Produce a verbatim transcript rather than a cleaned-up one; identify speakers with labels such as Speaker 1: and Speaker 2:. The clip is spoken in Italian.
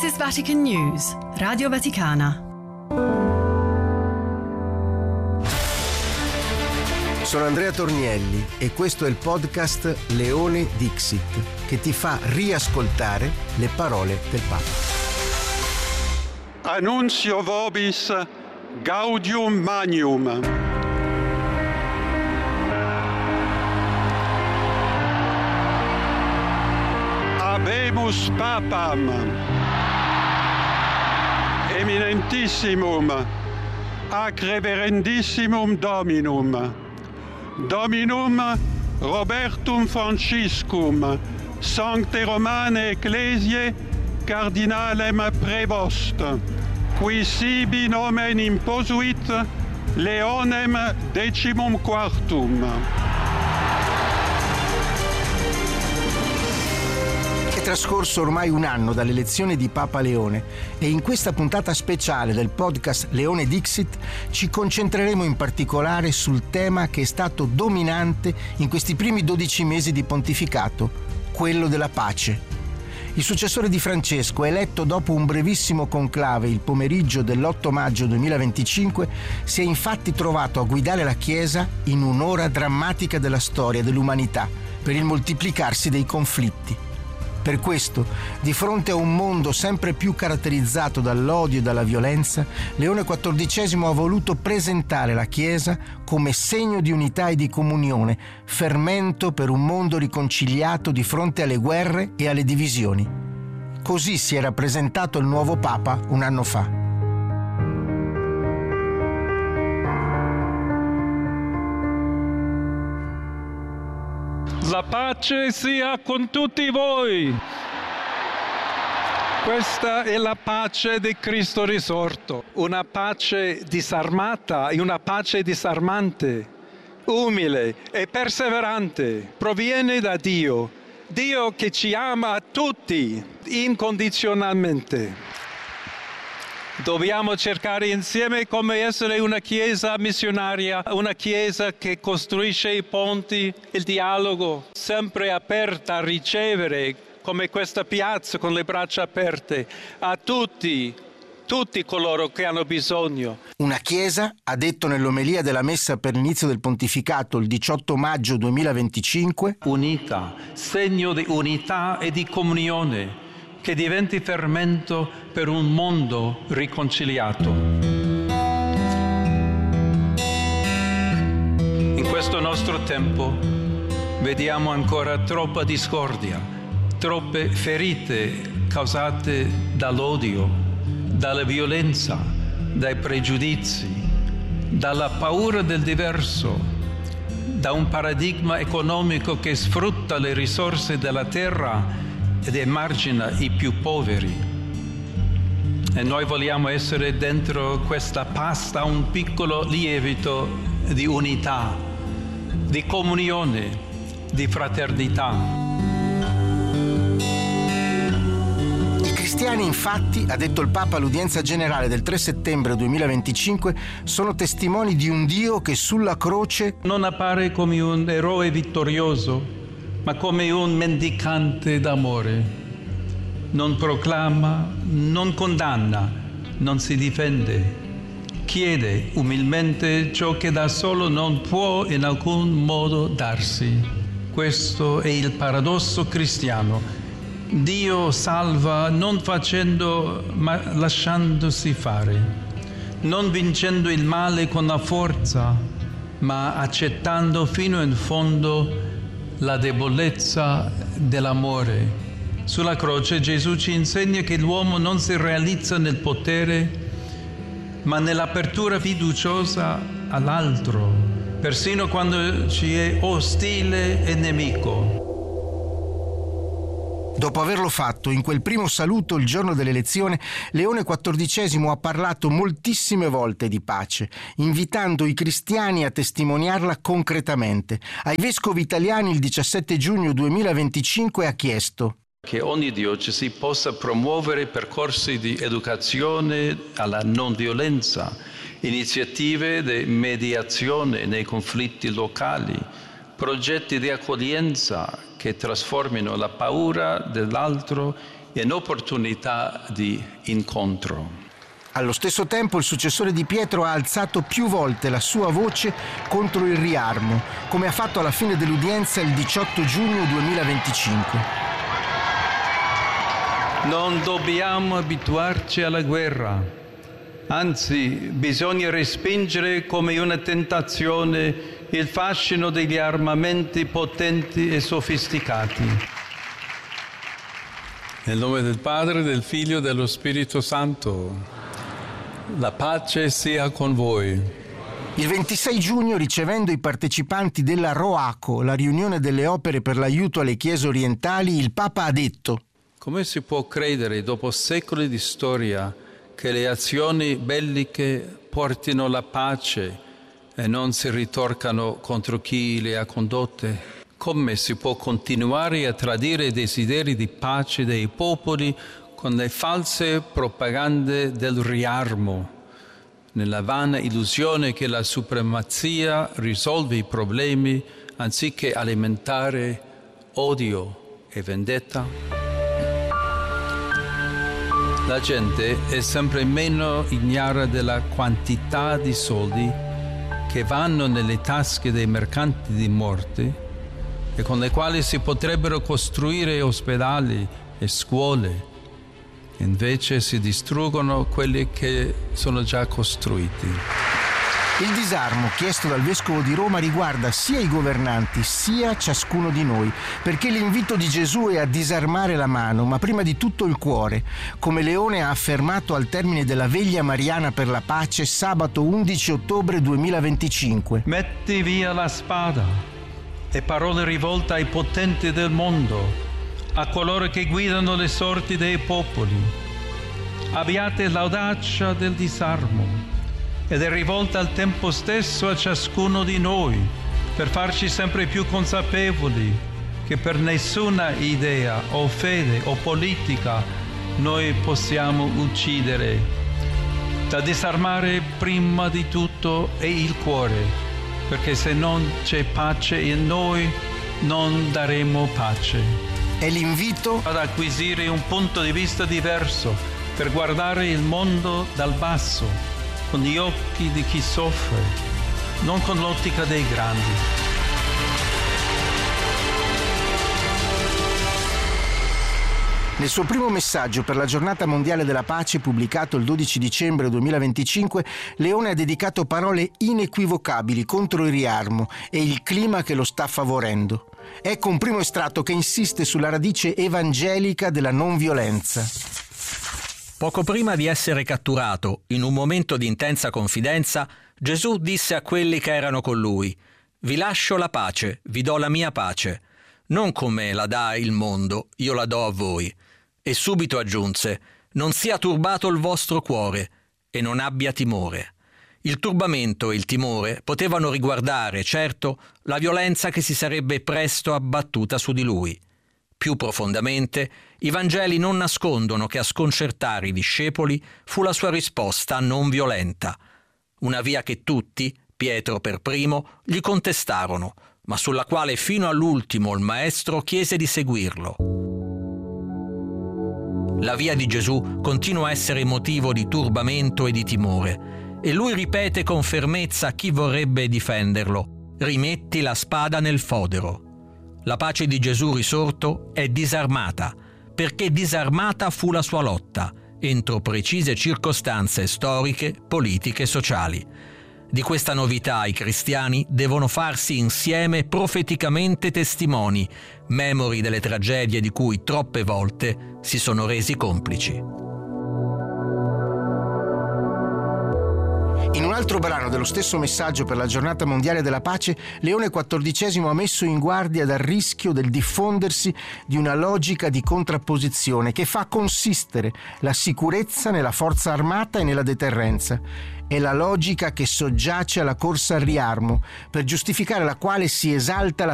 Speaker 1: This is Vatican News, Radio Vaticana.
Speaker 2: Sono Andrea Tornielli e questo è il podcast Leone Dixit, che ti fa riascoltare le parole del Papa.
Speaker 3: Annuncio vobis Gaudium Magnum. Habemus Papam Eminentissimum ac Reverendissimum Dominum Dominum Robertum Franciscum Sancte Romane Ecclesiae Cardinalem Prevost, qui sibi nomen imposuit Leonem Decimum Quartum.
Speaker 2: È trascorso ormai un anno dall'elezione di Papa Leone e in questa puntata speciale del podcast Leone Dixit ci concentreremo in particolare sul tema che è stato dominante in questi primi dodici mesi di pontificato, quello della pace. Il successore di Francesco, eletto dopo un brevissimo conclave il pomeriggio dell'otto maggio duemilaventicinque, si è infatti trovato a guidare la Chiesa in un'ora drammatica della storia dell'umanità per il moltiplicarsi dei conflitti. Per questo, di fronte a un mondo sempre più caratterizzato dall'odio e dalla violenza, Leone quattordicesimo ha voluto presentare la Chiesa come segno di unità e di comunione, fermento per un mondo riconciliato di fronte alle guerre e alle divisioni. Così si era presentato il nuovo Papa un anno fa.
Speaker 4: La pace sia con tutti voi. Questa è la pace di Cristo risorto, una pace disarmata e una pace disarmante, umile e perseverante, proviene da Dio, Dio che ci ama a tutti incondizionalmente. Dobbiamo cercare insieme come essere una Chiesa missionaria, una Chiesa che costruisce i ponti, il dialogo, sempre aperta a ricevere, come questa piazza con le braccia aperte, a tutti, tutti coloro che hanno bisogno.
Speaker 2: Una Chiesa, ha detto nell'omelia della messa per l'inizio del pontificato il diciotto maggio duemilaventicinque,
Speaker 4: unita, segno di unità e di comunione, che diventi fermento per un mondo riconciliato. In questo nostro tempo vediamo ancora troppa discordia, troppe ferite causate dall'odio, dalla violenza, dai pregiudizi, dalla paura del diverso, da un paradigma economico che sfrutta le risorse della terra ed emargina i più poveri. E noi vogliamo essere dentro questa pasta un piccolo lievito di unità, di comunione, di fraternità.
Speaker 2: I cristiani, infatti, ha detto il Papa all'udienza generale del tre settembre duemilaventicinque, sono testimoni di un Dio che sulla croce
Speaker 4: non appare come un eroe vittorioso, ma come un mendicante d'amore. Non proclama, non condanna, non si difende. Chiede umilmente ciò che da solo non può in alcun modo darsi. Questo è il paradosso cristiano. Dio salva non facendo, ma lasciandosi fare. Non vincendo il male con la forza, ma accettando fino in fondo la debolezza dell'amore. Sulla croce Gesù ci insegna che l'uomo non si realizza nel potere, ma nell'apertura fiduciosa all'altro, persino quando ci è ostile e nemico.
Speaker 2: Dopo averlo fatto, in quel primo saluto il giorno dell'elezione, Leone quattordicesimo ha parlato moltissime volte di pace, invitando i cristiani a testimoniarla concretamente. Ai vescovi italiani il diciassette giugno duemilaventicinque ha chiesto
Speaker 4: che ogni diocesi possa promuovere percorsi di educazione alla non violenza, iniziative di mediazione nei conflitti locali, progetti di accoglienza che trasformino la paura dell'altro e un'opportunità di incontro.
Speaker 2: Allo stesso tempo il successore di Pietro ha alzato più volte la sua voce contro il riarmo, come ha fatto alla fine dell'udienza il diciotto giugno duemilaventicinque.
Speaker 4: Non dobbiamo abituarci alla guerra, anzi bisogna respingere come una tentazione il fascino degli armamenti potenti e sofisticati. Nel nome del Padre, del Figlio e dello Spirito Santo. La pace sia con voi.
Speaker 2: Il ventisei giugno, ricevendo i partecipanti della ROACO, la riunione delle opere per l'aiuto alle chiese orientali, il Papa ha detto:
Speaker 4: come si può credere, dopo secoli di storia, che le azioni belliche portino la pace e non si ritorcano contro chi le ha condotte? Come si può continuare a tradire i desideri di pace dei popoli con le false propagande del riarmo, nella vana illusione che la supremazia risolve i problemi anziché alimentare odio e vendetta? La gente è sempre meno ignara della quantità di soldi che vanno nelle tasche dei mercanti di morte e con le quali si potrebbero costruire ospedali e scuole. Invece si distruggono quelli che sono già costruiti.
Speaker 2: Il disarmo chiesto dal Vescovo di Roma riguarda sia i governanti sia ciascuno di noi, perché l'invito di Gesù è a disarmare la mano, ma prima di tutto il cuore, come Leone ha affermato al termine della veglia mariana per la pace sabato undici ottobre duemilaventicinque.
Speaker 4: Metti via la spada e parole rivolte ai potenti del mondo, a coloro che guidano le sorti dei popoli. Abbiate l'audacia del disarmo ed è rivolta al tempo stesso a ciascuno di noi per farci sempre più consapevoli che per nessuna idea o fede o politica noi possiamo uccidere. Da disarmare prima di tutto è il cuore, perché se non c'è pace in noi non daremo pace.
Speaker 2: È l'invito
Speaker 4: ad acquisire un punto di vista diverso per guardare il mondo dal basso, con gli occhi di chi soffre, non con l'ottica dei grandi.
Speaker 2: Nel suo primo messaggio per la Giornata Mondiale della Pace, pubblicato il dodici dicembre duemilaventicinque, Leone ha dedicato parole inequivocabili contro il riarmo e il clima che lo sta favorendo. Ecco un primo estratto che insiste sulla radice evangelica della non violenza.
Speaker 5: Poco prima di essere catturato, in un momento di intensa confidenza, Gesù disse a quelli che erano con lui: «Vi lascio la pace, vi do la mia pace. Non come la dà il mondo, io la do a voi». E subito aggiunse: «Non sia turbato il vostro cuore e non abbia timore». Il turbamento e il timore potevano riguardare, certo, la violenza che si sarebbe presto abbattuta su di lui. Più profondamente, i Vangeli non nascondono che a sconcertare i discepoli fu la sua risposta non violenta. Una via che tutti, Pietro per primo, gli contestarono, ma sulla quale fino all'ultimo il Maestro chiese di seguirlo. La via di Gesù continua a essere motivo di turbamento e di timore, e lui ripete con fermezza a chi vorrebbe difenderlo: rimetti la spada nel fodero. La pace di Gesù risorto è disarmata, perché disarmata fu la sua lotta, entro precise circostanze storiche, politiche e sociali. Di questa novità i cristiani devono farsi insieme profeticamente testimoni, memori delle tragedie di cui troppe volte si sono resi complici.
Speaker 2: In un altro brano dello stesso messaggio per la Giornata Mondiale della Pace, Leone quattordicesimo ha messo in guardia dal rischio del diffondersi di una logica di contrapposizione che fa consistere la sicurezza nella forza armata e nella deterrenza. È la logica che soggiace alla corsa al riarmo, per giustificare la quale si esalta la